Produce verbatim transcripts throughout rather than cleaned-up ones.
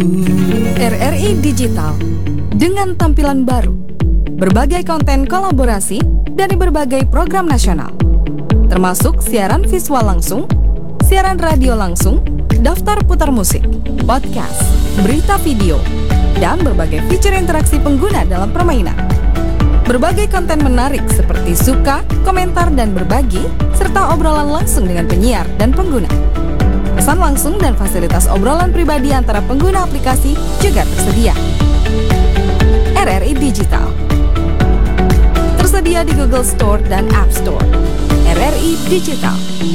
R R I Digital dengan tampilan baru, berbagai konten kolaborasi dari berbagai program nasional, termasuk siaran visual langsung, siaran radio langsung, daftar putar musik, podcast, berita video, dan berbagai fitur interaksi pengguna dalam permainan. Berbagai konten menarik seperti suka, komentar, dan berbagi, serta obrolan langsung dengan penyiar dan pengguna. Pesan langsung dan fasilitas obrolan pribadi antara pengguna aplikasi juga tersedia. R R I Digital tersedia di Google Store dan App Store. R R I Digital.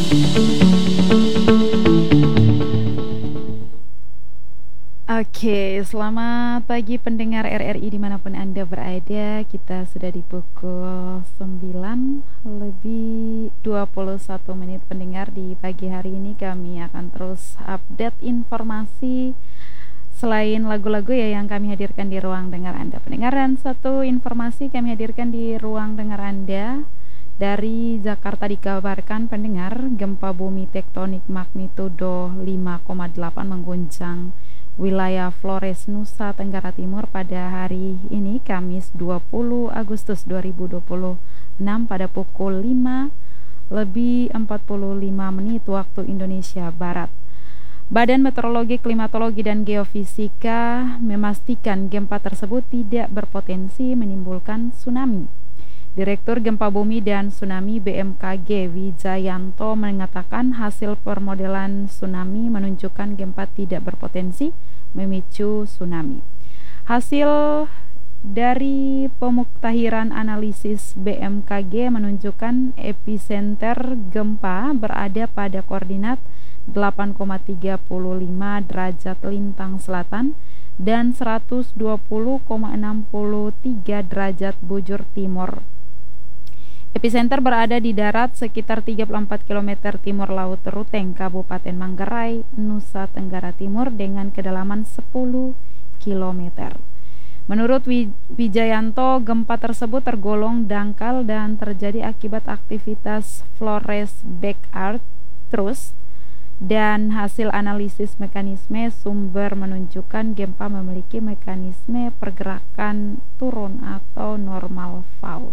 Oke, selamat pagi pendengar R R I dimanapun Anda berada. Kita sudah di pukul sembilan lebih dua puluh satu menit pendengar. Di pagi hari ini kami akan terus update informasi selain lagu-lagu ya yang kami hadirkan di ruang dengar Anda pendengar. Dan satu informasi kami hadirkan di ruang dengar Anda. Dari Jakarta dikabarkan pendengar, gempa bumi tektonik magnitudo lima koma delapan mengguncang wilayah Flores, Nusa Tenggara Timur pada hari ini Kamis dua puluh Agustus dua ribu dua puluh enam pada pukul lima lebih empat puluh lima menit waktu Indonesia Barat. Badan Meteorologi, Klimatologi, dan Geofisika memastikan gempa tersebut tidak berpotensi menimbulkan tsunami. Direktur Gempa Bumi dan Tsunami B M K G Wijayanto mengatakan hasil permodelan tsunami menunjukkan gempa tidak berpotensi memicu tsunami. Hasil dari pemuktahiran analisis B M K G menunjukkan epicenter gempa berada pada koordinat delapan koma tiga lima derajat lintang selatan dan seratus dua puluh koma enam tiga derajat bujur timur. Epicenter berada di darat sekitar tiga puluh empat kilometer timur laut Ruteng, Kabupaten Manggarai, Nusa Tenggara Timur dengan kedalaman sepuluh kilometer. Menurut Wijayanto, gempa tersebut tergolong dangkal dan terjadi akibat aktivitas Flores Back Earth Thrust, dan hasil analisis mekanisme sumber menunjukkan gempa memiliki mekanisme pergerakan turun atau normal fault.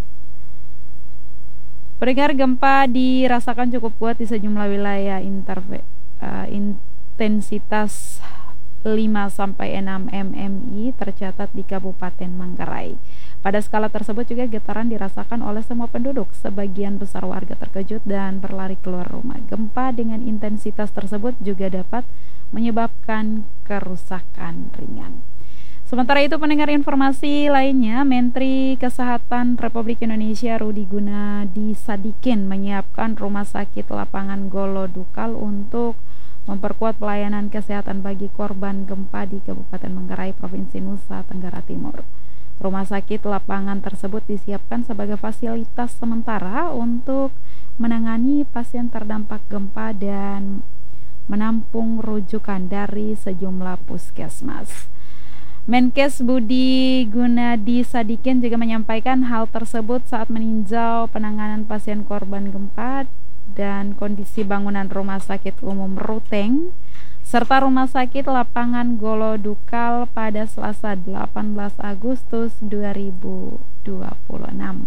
Pendengar, gempa dirasakan cukup kuat di sejumlah wilayah interve, uh, intensitas lima sampai enam mmi tercatat di Kabupaten Manggarai. Pada skala tersebut juga getaran dirasakan oleh semua penduduk. Sebagian besar warga terkejut dan berlari keluar rumah. Gempa dengan intensitas tersebut juga dapat menyebabkan kerusakan ringan. Sementara itu pendengar, informasi lainnya, Menteri Kesehatan Republik Indonesia Rudi Gunadi Sadikin menyiapkan rumah sakit lapangan Golo Dukal untuk memperkuat pelayanan kesehatan bagi korban gempa di Kabupaten Manggarai, Provinsi Nusa Tenggara Timur. Rumah sakit lapangan tersebut disiapkan sebagai fasilitas sementara untuk menangani pasien terdampak gempa dan menampung rujukan dari sejumlah puskesmas. Menkes Budi Gunadi Sadikin juga menyampaikan hal tersebut saat meninjau penanganan pasien korban gempa dan kondisi bangunan Rumah Sakit Umum Ruteng serta Rumah Sakit Lapangan Golo Dukal pada Selasa delapan belas Agustus dua ribu dua puluh enam.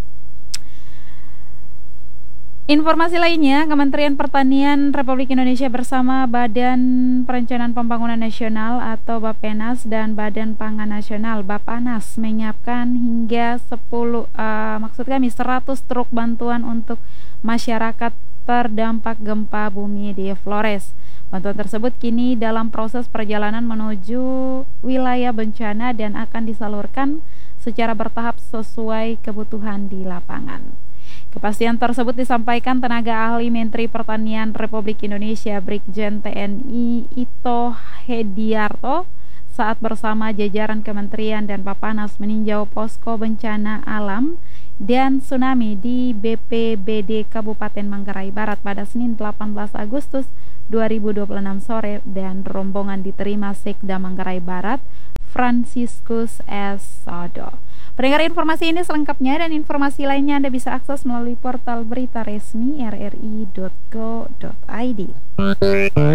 Informasi lainnya, Kementerian Pertanian Republik Indonesia bersama Badan Perencanaan Pembangunan Nasional atau Bappenas dan Badan Pangan Nasional Bappanas menyiapkan hingga sepuluh uh, maksud kami seratus truk bantuan untuk masyarakat terdampak gempa bumi di Flores. Bantuan tersebut kini dalam proses perjalanan menuju wilayah bencana dan akan disalurkan secara bertahap sesuai kebutuhan di lapangan. Kepastian tersebut disampaikan tenaga ahli Menteri Pertanian Republik Indonesia Brigjen T N I Ito Hediarto saat bersama jajaran kementerian dan Bappanas meninjau posko bencana alam dan tsunami di B P B D Kabupaten Manggarai Barat pada Senin delapan belas Agustus dua ribu dua puluh enam sore, dan rombongan diterima Sekda Manggarai Barat Franciscus S. Sodo. Pendengar, informasi ini selengkapnya dan informasi lainnya Anda bisa akses melalui portal berita resmi r r i dot co dot i d.